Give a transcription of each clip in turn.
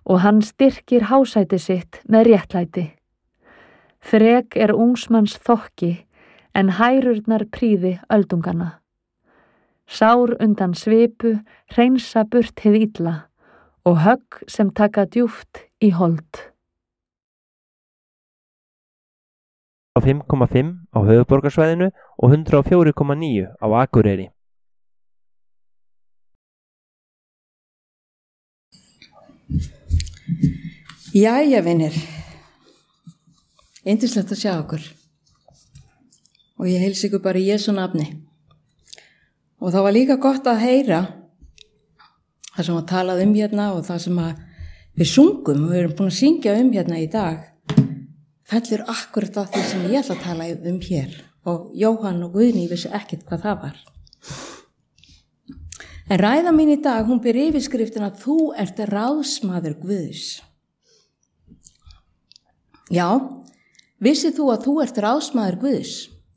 og hann styrkir hásæti sitt með réttlæti. Þrek ungsmanns þokki, en hærurnar prýði öldungana. Sár undan svipu hreinsa burt hið illa og högg sem taka djúpt í hold. 5,5 á höfuðborgarsvæðinu og 104,9 á Akureyri. Jæja, vinir. Yndislegt að sjá okkur. Og ég heilsa ykkur bara í Jesú nafni. Og það var líka gott að heyra það sem að talað hérna og það sem að við sungum og við erum búin að syngja hérna í dag fellur akkurat á því sem ég ætla að tala hér. Og Jóhann og Guðný vissi ekkert hvað það var. En ræða mín í dag, hún ber yfirskriftin að þú ert ráðsmaður Guðs. Já, vissið þú að þú ert ráðsmaður Guðs?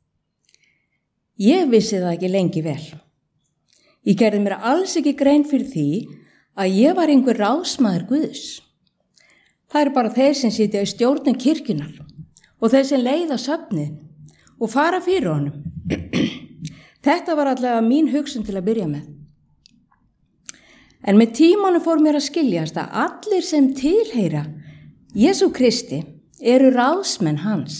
Ég vissi það ekki lengi vel. Ég gerði mér alls ekki grein fyrir því að ég var einhver ráðsmaður Guðs. Það eru bara þeir sem sitja í stjórnum kirkjunar og þeir sem leiða söfnið og fara fyrir honum. Þetta var allavega mín hugsun til að byrja með. En með tímanum fór mér að skiljast að allir sem tilheyra Jesú Kristi eru ráðsmenn hans.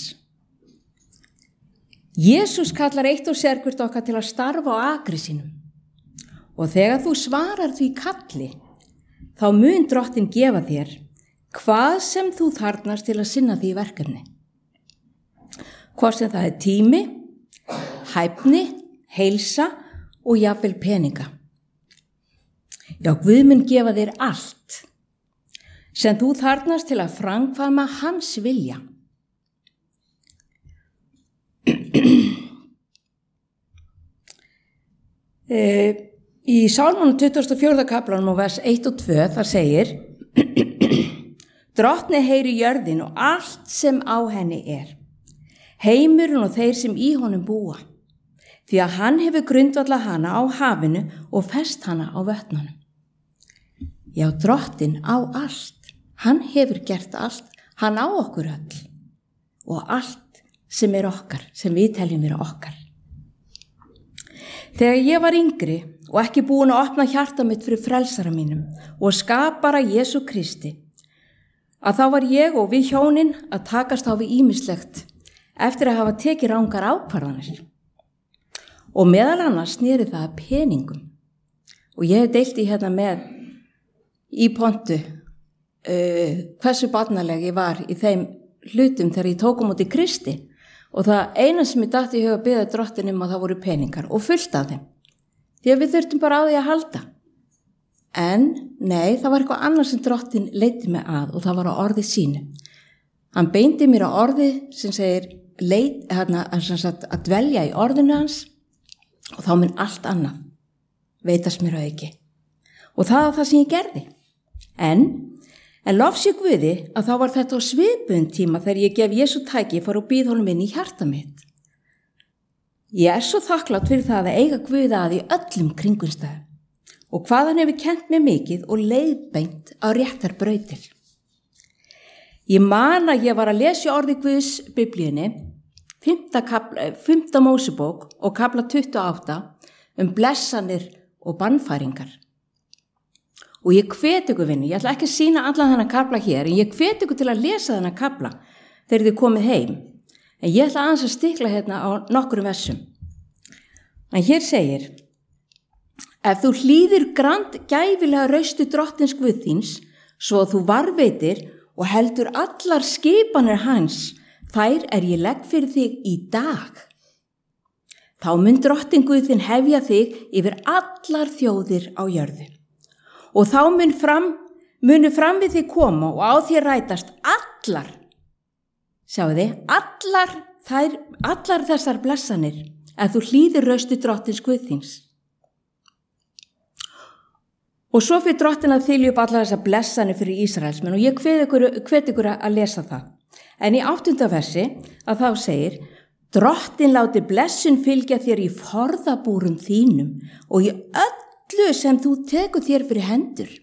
Jesús kallar eitt og sérhvert okkar til að starfa á akri sínum. Og þegar þú svarar því kalli, þá mun Drottinn gefa þér hvað sem þú þarfnast til að sinna því verkefni. Hvort sem það er tími, hæfni, heilsa og jafnvel peninga. Já, Guð mun gefa þér allt sem þú þarfnast til að framkvæma hans vilja. Í Sálmunum 24. kaplanum og vers 1 og 2 þar segir Drottni heyri jörðin og allt sem á henni er, heimurinn og þeir sem í honum búa, því að hann hefur grundvallað hana á hafinu og fest hana á vötnunum. Já, Drottinn á allt. Hann hefur gert allt. Hann á okkur öll. Og allt sem er okkar, sem við teljum vera okkar. Þegar ég var yngri og ekki búin að opna hjarta mitt fyrir frelsara mínum og skapara Jesú Kristi, að þá var ég og við hjónin að takast á við ýmislegt eftir að hafa tekið rangar ákvarðanir. Og meðal annars sneri það að peningum. Og ég hef deilt í hérna með í pontu hversu barnaleg ég var í þeim hlutum þegar ég tók móti Kristi og það eina sem ég datt í huga að biðja Drottinn að það voru peningar og fullt af þeim. Því að við þurftum bara á því að halda. En nei, það var eitthvað annað sem Drottinn leiddi mig að og það var á orði sínu. Hann beindi mér á orði sem segir að dvelja í orðinu hans og þá mun allt annað veitast mér að ekki. Og það var það sem ég gerði. En lofs ég Guði að þá var þetta á svipun tíma þegar ég gef Jesú tækifæri og býð honum inn í hjarta mitt. Ég er svo þakklátt fyrir það að eiga Guði að í öllum kringumstæðum og hvað hann hefur kennt mér mikið og leiðbeint á réttar brautir. Ég man að ég var að lesa orði Guðs Biblíunni, 5. Mósebók og kafla 28 blessanir og bannfæringar. Og ég hvet ykkur vinni, ég ætla ekki að sýna allan þennan kafla hér, en ég hvet ykkur til að lesa þennan kafla þegar þið komið heim. En ég ætla aðeins að stikla hérna á nokkrum versum. En hér segir, ef þú hlýðir grand gæfilega raustu Drottins Guð þíns, svo að þú varveitir og heldur allar skipanir hans, þær ég legg fyrir þig í dag. Þá mun Drottinn Guð þinn hefja þig yfir allar þjóðir á jörðu. Og þá munu fram við þig koma og á þér rætast allar, sjáu þið, allar þessar blessanir, ef þú hlýðir raustu Drottins Guð þíns. Og svo fyrir Drottinn að þylja upp allar þessar blessanir fyrir Ísraelsmenn og ég hvet ykkur að lesa það. En í 8. versi að þá segir, Drottinn láti blessun fylgja þér í forðabúrum þínum og í öllu sem þú tekur þér fyrir hendur.